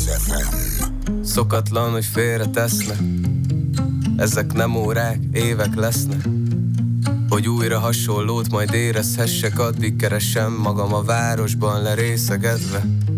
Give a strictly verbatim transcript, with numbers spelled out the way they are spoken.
ef em. Szokatlan, hogy félre tesznek, ezek nem órák, évek lesznek, hogy újra hasonlót majd érezhessek, addig keresem magam a városban lerészegedve.